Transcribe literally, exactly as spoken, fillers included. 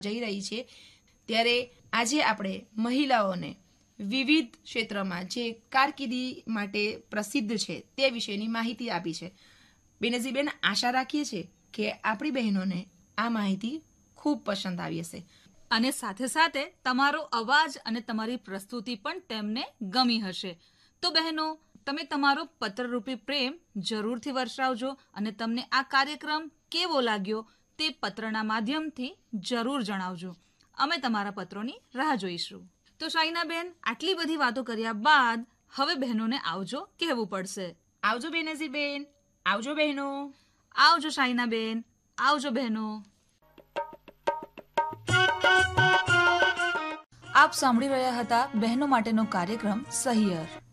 જઈ રહી છે, ત્યારે આજે આપણે મહિલાઓને વિવિધ ક્ષેત્રમાં જે કારકિર્દી માટે પ્રસિદ્ધ છે તે વિશેની માહિતી આપી છે. બેનઝીરબેન, આશા રાખીએ છીએ કે આપણી બહેનોને આ માહિતી ખૂબ પસંદ આવી હશે અને સાથે સાથે તમારો અવાજ અને તમારી પ્રસ્તુતિ પણ તેમને ગમી હશે. તો બહેનો, તમે તમારો પત્રરૂપી પ્રેમ જરૂરથી વર્ષાવજો અને તમને આ કાર્યક્રમ કેવો લાગ્યો તે પત્રના માધ્યમથી જરૂર જણાવજો. અમે તમારા પત્રોની રાહ જોઈશું. તો શાઇનાબેન, આટલી બધી વાતો કર્યા બાદ હવે બહેનોને આવજો કહેવું પડશે. આવજો બેનઝીરબેન. આવજો બહેનો. આવજો શાઇનાબેન. આવજો બહેનો. આપ સાંભળી રહ્યા હતા બહેનો માટેનો કાર્યક્રમ સહિયર.